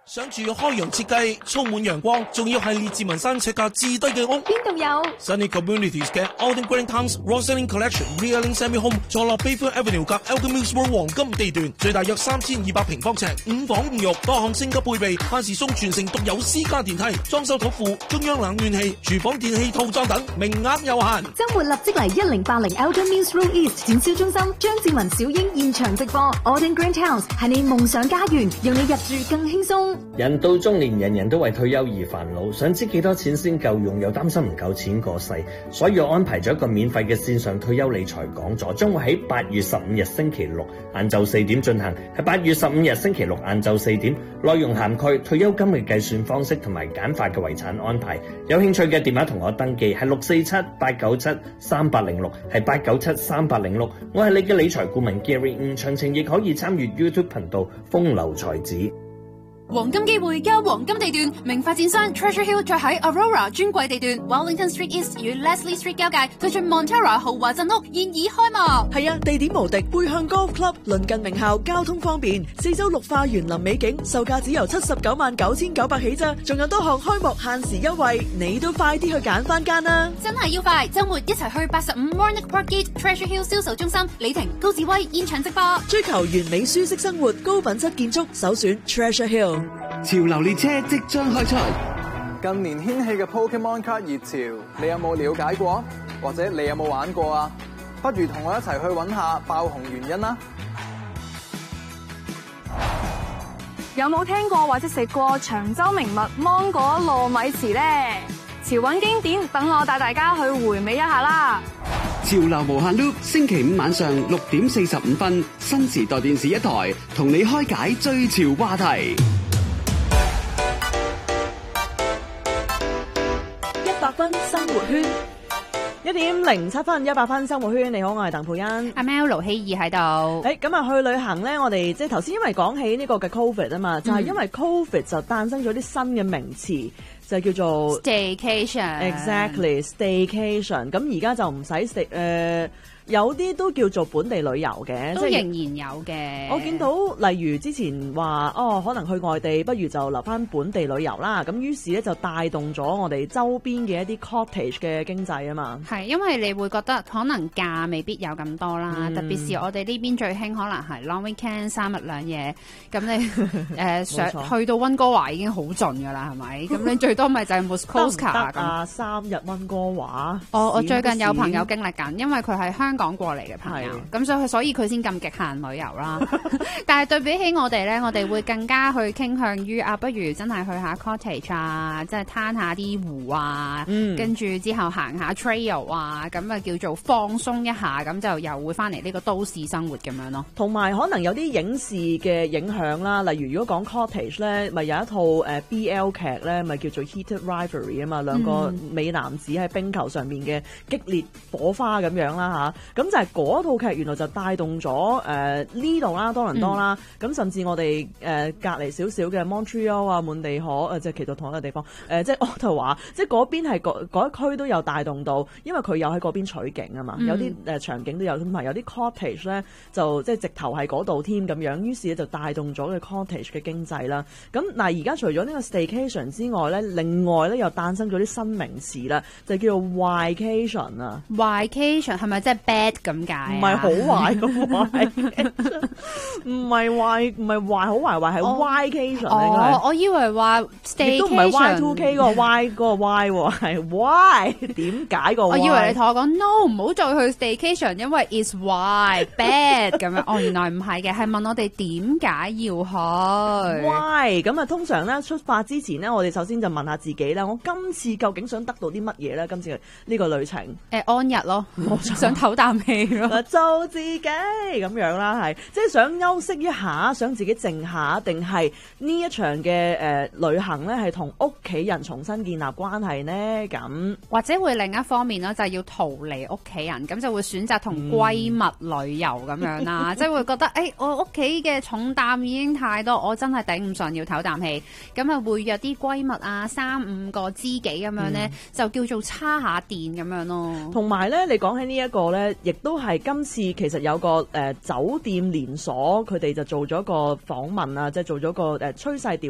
想住開揚設計，充滿陽光，仲要係列治文山尺價至低嘅屋。 邊度有 Sunny Communities 嘅 Alden Green Towns Roselling Collection Realing Semi Home 坐落 Bayfront Avenue 隔 Elgin Mills Road 黃金地段，最大約3200平方尺，5房5浴，多項升級配備，萬事松全城獨有私家電梯，裝修妥附，中央冷暖氣，廚房電器套裝等，名額有限。 周末立即嚟1080 Elgin Mills Road East 展銷中心，張志文小英現場直播 Alden Green Towns 係你夢想家園，讓你入住更輕鬆。 人到中年，人人都為退休而煩惱，想知幾多錢先夠用，又擔心唔夠錢過世，所以我安排咗一個免費嘅線上退休理財講座，將會喺8月15日星期六晏晝4點進行，係8月15日星期六晏晝4點，內容涵蓋退休金嘅計算方式同埋簡化嘅遺產安排。有興趣嘅電話同我登記係647-897-3806，係897-3806。我係你嘅理財顧問 Gary， 詳情亦可以參與 YouTube 頻道風流才子。 黃金機會加黃金地段，明發展商 Treasure Hill 再喺 Aurora 專櫃地段 Wellington Street East 與 Leslie Street 交界推出 Montera 豪華鎮屋現已開幕。 係啊，地點無敵，背向 Golf Club， 鄰近名校，交通方便，四周綠化園林美景，售價只由799900起咋，仲有多項開幕限時優惠，你都快啲去揀翻間啦！ 真係要快，週末一齊去85 Warnock Park Gate Treasure Hill 銷售中心，李婷、高志威現場直播， 追求完美舒適生活，高品質建築，首選 Treasure Hill。 潮流列車即將開出， 近年掀起嘅 Pokemon 卡熱潮，你有冇了解過？或者你有冇玩過啊？不如同我一齊去揾下爆紅原因啦！ 有冇聽過或者食過長洲名物芒果糯米糍呢？潮韻經典，等我帶大家去回味一下啦！ 潮流無限 loop， 星期五晚上6點45分，新時代電視一台，同你開解最潮話題。 100分生活圈，1點07分，100分生活圈。你好，我係鄧佩欣。 阿 Mel 盧希義喺度。 咁啊，去旅行咧，我哋即係頭先因為講起呢個嘅 Covid 啊嘛，就係因為 Covid 就誕生咗啲新嘅名詞，就叫做 Staycation。Exactly staycation。咁而家就唔使有啲都叫做本地旅遊嘅， 都仍然有嘅。 我見到例如之前話可能去外地，不如就留翻本地旅遊啦。咁於是咧就帶動咗我哋周邊嘅一啲 cottage 嘅經濟啊嘛。 係，因為你會覺得可能價未必有咁多啦，特別是我哋呢邊最興可能係 long weekend 3日2夜，咁你去到溫哥華已經好盡㗎啦，係咪？咁你最多咪就係 Muskoka 咁。3日溫哥華。 我最近有朋友經歷緊，因為佢係香港過嚟嘅朋友，咁所以佢先咁極限旅遊啦。但係對比起我哋咧，我哋會更加去傾向於不如真係去下 cottage 啊，即係攤下啲湖啊，跟住之後行下 trail 啊，咁啊叫做放鬆一下，咁就又會翻嚟呢個都市生活咁樣咯。 同埋可能有啲影視嘅影響啦，例如如果講 cottage 咧，咪有一套BL 劇咧，咪叫做 Heated Rivalry 啊嘛，兩個美男子喺冰球上面嘅激烈火花咁樣啦嚇。咁就係嗰套劇原來就帶動咗呢度啦，多倫多啦，咁甚至我哋隔離少少嘅 Montreal 啊、滿地可即係其實同一個地方即係渥太華，即係嗰邊係嗰一區都有帶動到，因為佢有喺嗰邊取景啊嘛，有啲場景都有，同埋有啲 cottage 咧就即係直頭係嗰度添咁樣，於是咧就帶動咗嘅 cottage 嘅經濟啦。咁嗱，而家除咗呢個 staycation 之外咧，另外咧又誕生咗啲新名詞啦，就叫做 Whycation 啊。 Whycation 係咪即係 bad 咁解？ 唔係好壞咁壞，唔係壞，唔係壞好壞，壞係 Ycation。 我以為話 staycation 都唔係 Y2K 個 Y 嗰個 Y 喎，係 Y 點解個 Y？ 我以為你同我講 no， 唔好再去 staycation， 因為 is why bad 咁樣。原來唔係嘅，係問我哋點解要去 Why？ 咁啊，通常咧出發之前咧，我哋首先就問下自己啦，我今次究竟想得到啲乜嘢咧？今次呢個旅程安逸咯，想唞啖氣咯。 做自己咁樣啦，係即係想休息一下，想自己靜下，定係呢一場嘅旅行咧係同屋企人重新建立關係呢？咁或者會另一方面咧，就係要逃離屋企人，咁就會選擇同閨蜜旅遊咁樣啦，即係會覺得我屋企嘅重擔已經太多，我真係頂唔順，要唞啖氣，咁啊會約啲閨蜜啊3-5個知己咁樣咧，就叫做叉下電咁樣咯。 同埋咧，你講起呢一個咧，亦都係今次其實有個酒店連鎖，佢哋就做咗個訪問啊，即係做咗個趨勢調